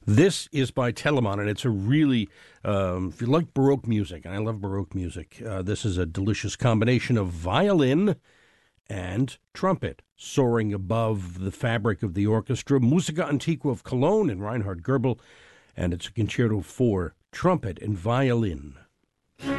This is by Telemann, and it's a really, if you like Baroque music, and I love Baroque music, this is a delicious combination of violin and trumpet soaring above the fabric of the orchestra. Musica Antiqua of Cologne and Reinhard Goebel, and it's a concerto for trumpet and violin.